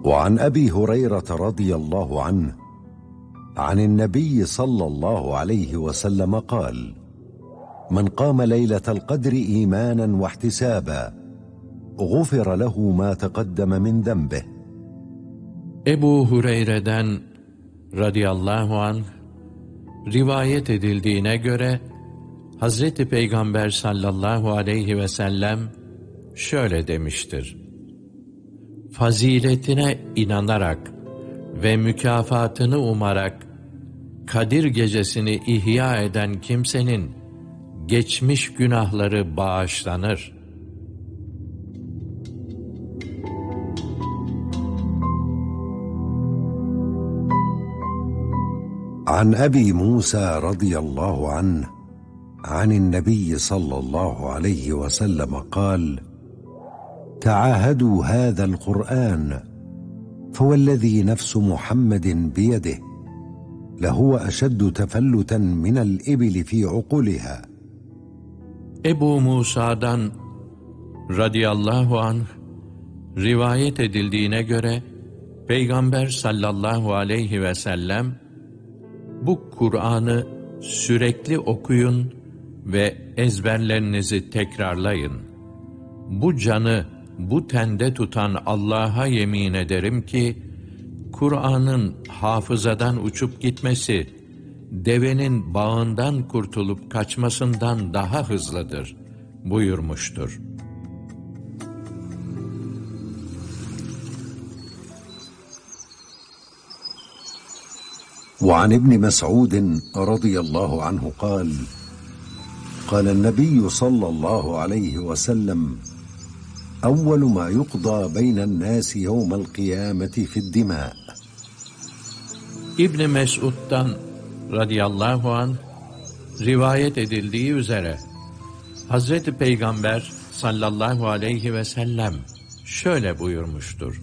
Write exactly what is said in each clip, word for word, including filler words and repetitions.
وعن أبي هريرة رضي الله عنه عن النبي صلى الله عليه وسلم قال: من قام ليلة القدر إيمانا واحتسابا غفر له ما تقدم من ذنبه. Ebu Hureyre'den radıyallahu anh rivayet edildiğine göre Hazreti Peygamber sallallahu aleyhi ve sellem şöyle demiştir: faziletine inanarak ve mükafatını umarak Kadir gecesini ihya eden kimsenin geçmiş günahları bağışlanır. عن أبي موسى رضي الله عنه عن النبي صلى الله عليه وسلم قال: تعاهدوا هذا القرآن فوالذي نفس محمد بيده لهو أشد تفلتا من الإبل في عقولها. Ebu Musa'dan radıyallahu anh rivayet edildiğine göre Peygamber sallallahu aleyhi ve sellem bu Kur'an'ı sürekli okuyun ve ezberlerinizi tekrarlayın. Bu canı bu tende tutan Allah'a yemin ederim ki Kur'an'ın hafızadan uçup gitmesi devenin bağından kurtulup kaçmasından daha hızlıdır buyurmuştur. وعن ابن مسعود رضي الله عنه قال: قال النبي صلى الله عليه وسلم: أول ما يقضى بين الناس يوم القيامة في الدماء. İbn Mes'ud'dan radıyallahu anh rivayet edildiği üzere Hazreti Peygamber sallallahu aleyhi ve sellem şöyle buyurmuştur: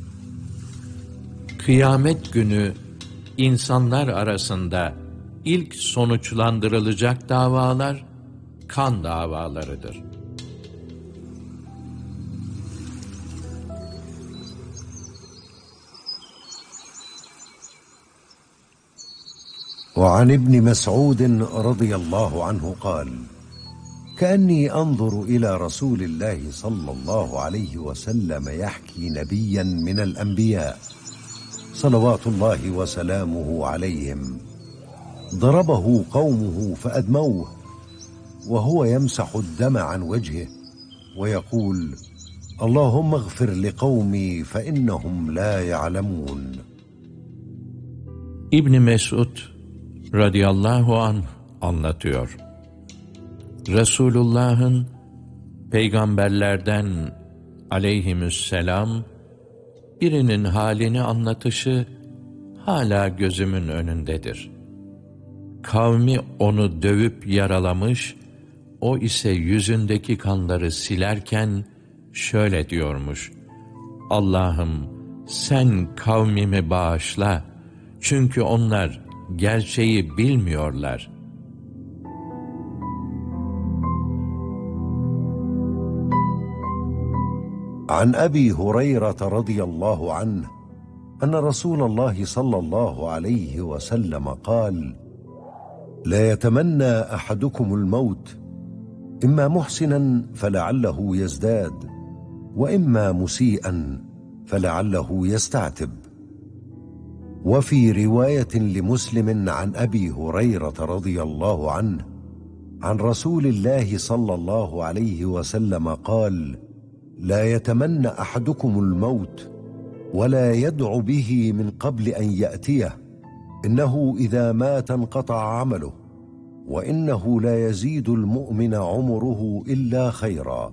kıyamet günü insanlar arasında ilk sonuçlandırılacak davalar kan davalarıdır. وعن ابن مسعود رضي الله عنه قال: كأني أنظر إلى رسول الله صلى الله عليه وسلم يحكي نبيا من الأنبياء صلوات الله وسلامه عليهم ضربه قومه فأدموه وهو يمسح الدم عن وجهه ويقول: اللهم اغفر لقومي فإنهم لا يعلمون. İbn Mes'ud radıyallahu anh anlatıyor. Resulullah'ın peygamberlerden aleyhisselam birinin halini anlatışı hala gözümün önündedir. Kavmi onu dövüp yaralamış, o ise yüzündeki kanları silerken şöyle diyormuş: Allah'ım sen kavmimi bağışla, çünkü onlar gerçeği bilmiyorlar. عن أبي هريرة رضي الله عنه أن رسول الله صلى الله عليه وسلم قال: لا يتمنى أحدكم الموت إما محسنا فلعله يزداد وإما مسيئا فلعله يستعتب. وفي رواية لمسلم عن أبي هريرة رضي الله عنه عن رسول الله صلى الله عليه وسلم قال: لا يتمنى أحدكم الموت ولا يدع به من قبل أن يأتيه إنه إذا مات انقطع عمله وإنه لا يزيد المؤمن عمره إلا خيرا.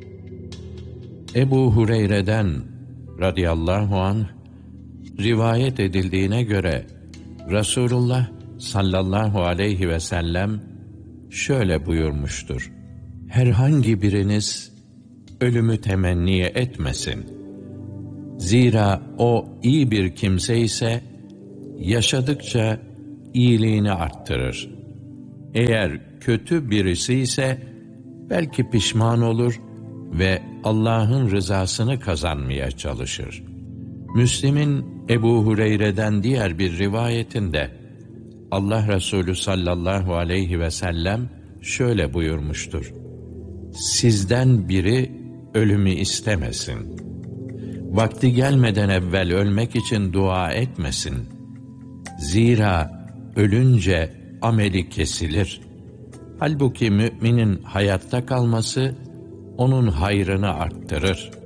Ebu Hureyre'den radıyallahu anh rivayet edildiğine göre Resulullah sallallahu aleyhi ve sellem şöyle buyurmuştur: herhangi biriniz ölümü temenni etmesin. Zira o iyi bir kimse ise yaşadıkça iyiliğini arttırır. Eğer kötü birisi ise belki pişman olur ve Allah'ın rızasını kazanmaya çalışır. Müslim'in Ebu Hureyre'den diğer bir rivayetinde Allah Resulü sallallahu aleyhi ve sellem şöyle buyurmuştur: Sizden biri ölümü istemesin. Vakti gelmeden evvel ölmek için dua etmesin. Zira ölünce ameli kesilir. Halbuki müminin hayatta kalması onun hayrını arttırır.